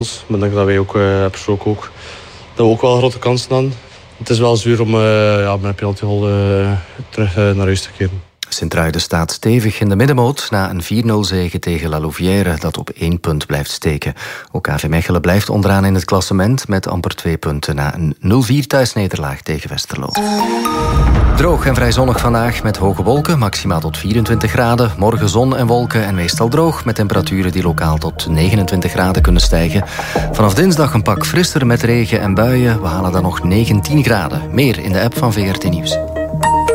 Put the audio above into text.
Maar ik denk dat wij ook persoonlijk ook, dat we ook wel grote kansen hadden. Het is wel zuur om met een penaltygoal terug naar huis te keren. Sint-Truiden staat stevig in de middenmoot na een 4-0 zege tegen La Louvière dat op 1 punt blijft steken. Ook KV Mechelen blijft onderaan in het klassement met amper 2 punten na een 0-4 thuisnederlaag tegen Westerlo. Droog en vrij zonnig vandaag met hoge wolken, maximaal tot 24 graden. Morgen zon en wolken en meestal droog met temperaturen die lokaal tot 29 graden kunnen stijgen. Vanaf dinsdag een pak frisser met regen en buien. We halen dan nog 19 graden. Meer in de app van VRT Nieuws.